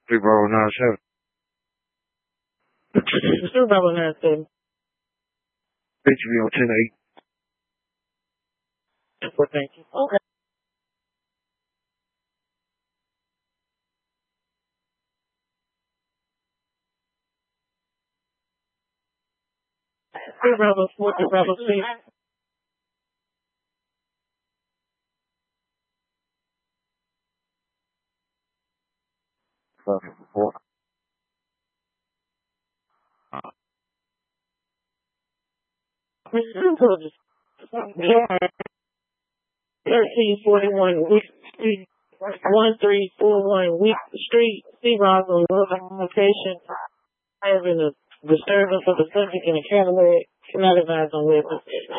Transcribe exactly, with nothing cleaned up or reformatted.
three Bravo nine seven. three Bravo nine seven. Bitch, be on ten eight. Well, thank you. Okay. three Bravo four, three Bravo six. Four. thirteen forty-one Week Street, one three four one Week Street, C. Roslyn, location, having a disturbance of the subject in a Cadillac, cannot advise on weapons.